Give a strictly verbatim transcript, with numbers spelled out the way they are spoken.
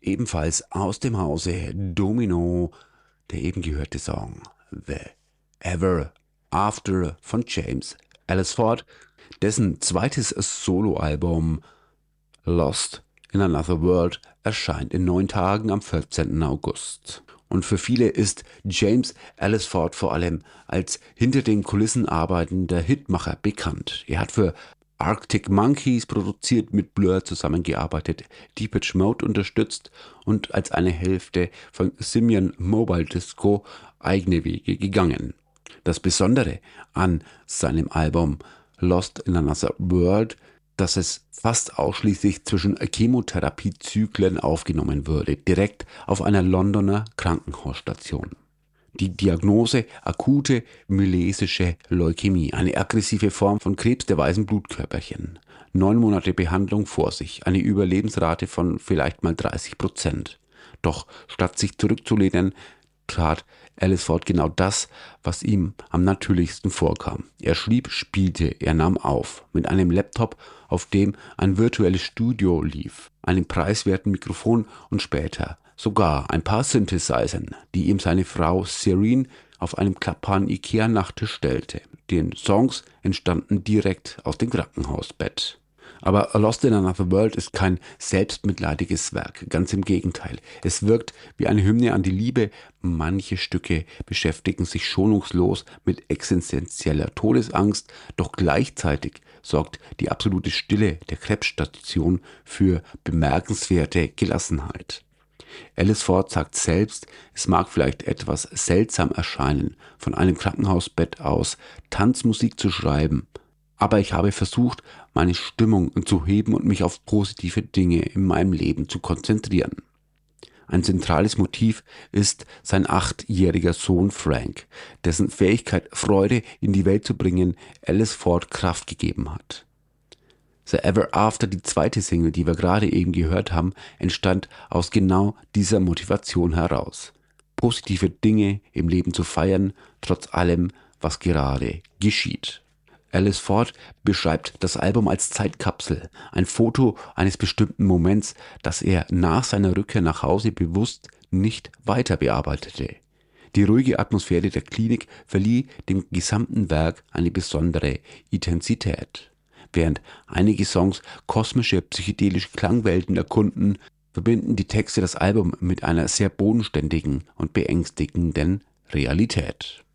ebenfalls aus dem Hause Domino, der eben gehörte Song The Ever After von James Ellsworth, dessen zweites Soloalbum Lost in Another World erscheint in neun Tagen am vierzehnten August. Und für viele ist James Ellsworth vor allem als hinter den Kulissen arbeitender Hitmacher bekannt. Er hat für Arctic Monkeys produziert, mit Blur zusammengearbeitet, Depeche Mode unterstützt und als eine Hälfte von Simian Mobile Disco eigene Wege gegangen. Das Besondere an seinem Album Lost in Another World, dass es fast ausschließlich zwischen Chemotherapiezyklen aufgenommen wurde, direkt auf einer Londoner Krankenhausstation. Die Diagnose akute myelesische Leukämie, eine aggressive Form von Krebs der weißen Blutkörperchen. Neun Monate Behandlung vor sich, eine Überlebensrate von vielleicht mal dreißig Prozent. Doch statt sich zurückzulehnen, tat Ellsworth genau das, was ihm am natürlichsten vorkam. Er schrieb, spielte, er nahm auf. Mit einem Laptop, auf dem ein virtuelles Studio lief, einem preiswerten Mikrofon und später sogar ein paar Synthesizern, die ihm seine Frau Serene auf einem klappbaren Ikea-Nachttisch stellte. Die Songs entstanden direkt aus dem Krankenhausbett. Aber Lost in Another World ist kein selbstmitleidiges Werk, ganz im Gegenteil. Es wirkt wie eine Hymne an die Liebe. Manche Stücke beschäftigen sich schonungslos mit existenzieller Todesangst, doch gleichzeitig sorgt die absolute Stille der Krebsstation für bemerkenswerte Gelassenheit. Ellsworth sagt selbst, es mag vielleicht etwas seltsam erscheinen, von einem Krankenhausbett aus Tanzmusik zu schreiben, aber ich habe versucht, meine Stimmung zu heben und mich auf positive Dinge in meinem Leben zu konzentrieren. Ein zentrales Motiv ist sein achtjähriger Sohn Frank, dessen Fähigkeit, Freude in die Welt zu bringen, Ellsworth Kraft gegeben hat. The Ever After, die zweite Single, die wir gerade eben gehört haben, entstand aus genau dieser Motivation heraus. Positive Dinge im Leben zu feiern, trotz allem, was gerade geschieht. Ellsworth beschreibt das Album als Zeitkapsel, ein Foto eines bestimmten Moments, das er nach seiner Rückkehr nach Hause bewusst nicht weiter bearbeitete. Die ruhige Atmosphäre der Klinik verlieh dem gesamten Werk eine besondere Intensität. Während einige Songs kosmische, psychedelische Klangwelten erkunden, verbinden die Texte das Album mit einer sehr bodenständigen und beängstigenden Realität.